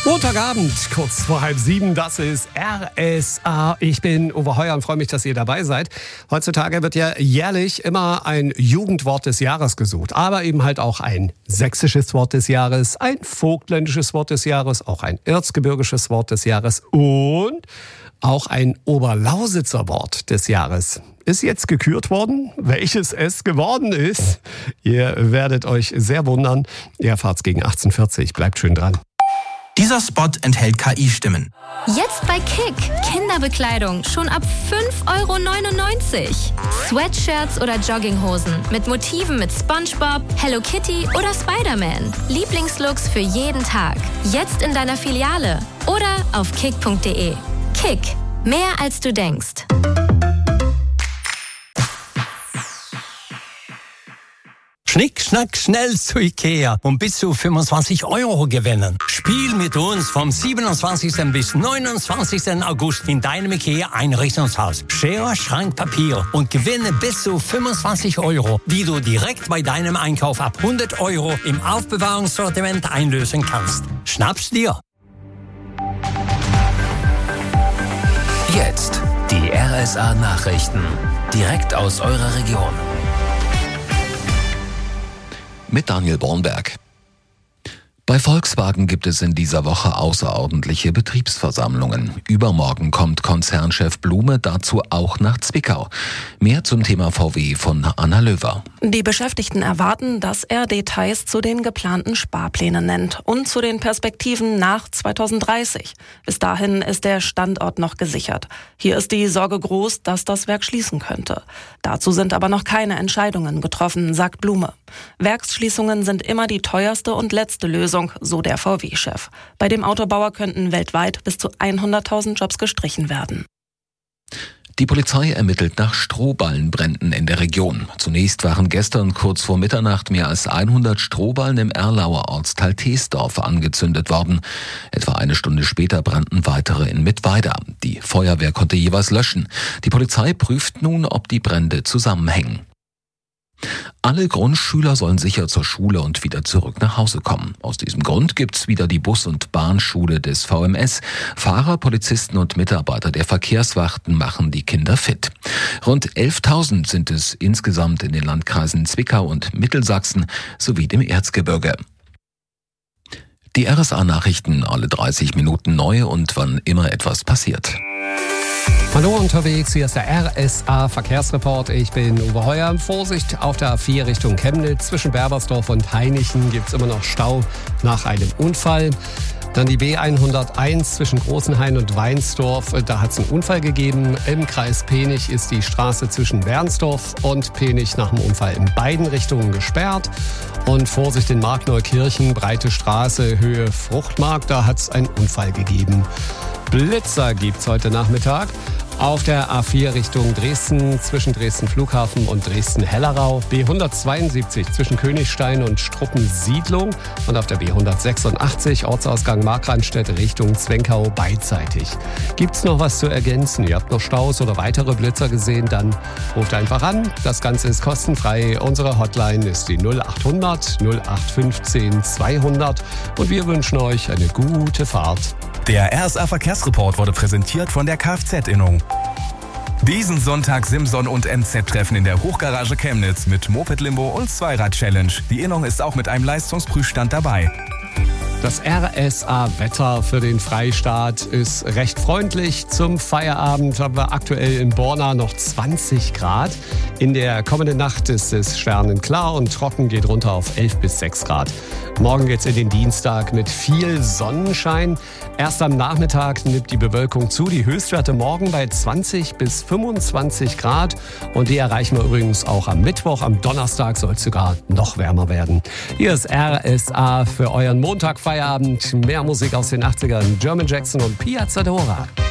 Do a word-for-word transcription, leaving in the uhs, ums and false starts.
Montagabend, kurz vor halb sieben, das ist R S A. Ich bin Uwe Heuer und freue mich, dass ihr dabei seid. Heutzutage wird ja jährlich immer ein Jugendwort des Jahres gesucht, aber eben halt auch ein sächsisches Wort des Jahres, ein vogtländisches Wort des Jahres, auch ein erzgebirgisches Wort des Jahres und auch ein Oberlausitzer Wort des Jahres. Ist jetzt gekürt worden, welches es geworden ist. Ihr werdet euch sehr wundern. Ihr erfahrt's gegen achtzehn Uhr vierzig. Bleibt schön dran. Dieser Spot enthält K I-Stimmen. Jetzt bei Kick. Kinderbekleidung schon ab fünf Euro neunundneunzig. Sweatshirts oder Jogginghosen mit Motiven mit SpongeBob, Hello Kitty oder Spider-Man. Lieblingslooks für jeden Tag. Jetzt in deiner Filiale oder auf kick punkt de. Kick. Mehr als du denkst. Schnick, schnack, schnell zu Ikea und bis zu fünfundzwanzig Euro gewinnen. Spiel mit uns vom siebenundzwanzigsten bis neunundzwanzigsten August in deinem Ikea-Einrichtungshaus. Schere, Schrank, Papier und gewinne bis zu fünfundzwanzig Euro, die du direkt bei deinem Einkauf ab hundert Euro im Aufbewahrungssortiment einlösen kannst. Schnapp's dir! Jetzt die R S A-Nachrichten. Direkt aus eurer Region. Mit Daniel Bornberg. Bei Volkswagen gibt es in dieser Woche außerordentliche Betriebsversammlungen. Übermorgen kommt Konzernchef Blume dazu auch nach Zwickau. Mehr zum Thema V W von Anna Löwer. Die Beschäftigten erwarten, dass er Details zu den geplanten Sparplänen nennt und zu den Perspektiven nach zweitausenddreißig. Bis dahin ist der Standort noch gesichert. Hier ist die Sorge groß, dass das Werk schließen könnte. Dazu sind aber noch keine Entscheidungen getroffen, sagt Blume. Werksschließungen sind immer die teuerste und letzte Lösung, so der V W-Chef. Bei dem Autobauer könnten weltweit bis zu hunderttausend Jobs gestrichen werden. Die Polizei ermittelt nach Strohballenbränden in der Region. Zunächst waren gestern kurz vor Mitternacht mehr als hundert Strohballen im Erlauer Ortsteil Teesdorf angezündet worden. Etwa eine Stunde später brannten weitere in Mittweida. Die Feuerwehr konnte jeweils löschen. Die Polizei prüft nun, ob die Brände zusammenhängen. Alle Grundschüler sollen sicher zur Schule und wieder zurück nach Hause kommen. Aus diesem Grund gibt's wieder die Bus- und Bahnschule des V M S. Fahrer, Polizisten und Mitarbeiter der Verkehrswachten machen die Kinder fit. Rund elftausend sind es insgesamt in den Landkreisen Zwickau und Mittelsachsen sowie dem Erzgebirge. Die R S A-Nachrichten alle dreißig Minuten neu und wann immer etwas passiert. Hallo unterwegs, hier ist der R S A Verkehrsreport. Ich bin Uwe Heuer. Vorsicht auf der A vier Richtung Chemnitz. Zwischen Berbersdorf und Hainichen gibt es immer noch Stau nach einem Unfall. Dann die B hunderteins zwischen Großenhain und Weinsdorf. Da hat es einen Unfall gegeben. Im Kreis Penich ist die Straße zwischen Wernsdorf und Penich nach dem Unfall in beiden Richtungen gesperrt. Und Vorsicht in Markneukirchen, breite Straße, Höhe Fruchtmarkt. Da hat es einen Unfall gegeben. Blitzer gibt's heute Nachmittag. Auf der A vier Richtung Dresden zwischen Dresden Flughafen und Dresden-Hellerau. B hundertzweiundsiebzig zwischen Königstein und Struppensiedlung. Und auf der B hundertsechsundachtzig Ortsausgang Markranstädt Richtung Zwenkau beidseitig. Gibt's noch was zu ergänzen? Ihr habt noch Staus oder weitere Blitzer gesehen? Dann ruft einfach an. Das Ganze ist kostenfrei. Unsere Hotline ist die null achthundert null acht fünfzehn zweihundert. Und wir wünschen euch eine gute Fahrt. Der R S A Verkehrsreport wurde präsentiert von der Kfz-Innung. Diesen Sonntag Simson und M Z-Treffen in der Hochgarage Chemnitz mit Moped-Limbo und Zweirad-Challenge. Die Innung ist auch mit einem Leistungsprüfstand dabei. Das R S A-Wetter für den Freistaat ist recht freundlich. Zum Feierabend haben wir aktuell in Borna noch zwanzig Grad. In der kommenden Nacht ist es sternenklar und trocken, geht runter auf elf bis sechs Grad. Morgen geht's in den Dienstag mit viel Sonnenschein. Erst am Nachmittag nimmt die Bewölkung zu. Die Höchstwerte morgen bei zwanzig bis fünfundzwanzig Grad. Und die erreichen wir übrigens auch am Mittwoch. Am Donnerstag soll es sogar noch wärmer werden. Hier ist R S A für euren Montagfeierabend. Mehr Musik aus den achtzigern. German Jackson und Piazza Dora.